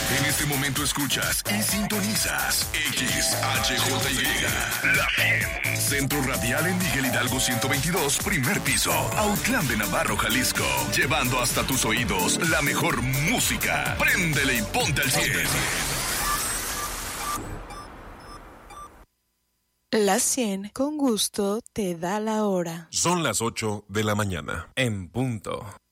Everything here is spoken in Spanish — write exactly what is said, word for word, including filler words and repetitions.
En este momento escuchas y sintonizas X H J Y, La cien. Centro Radial en Miguel Hidalgo ciento veintidós, primer piso, Autlán de Navarro, Jalisco. Llevando hasta tus oídos la mejor música. Préndele y ponte al cien. La cien, con gusto, te da la hora. Son las ocho de la mañana, en punto.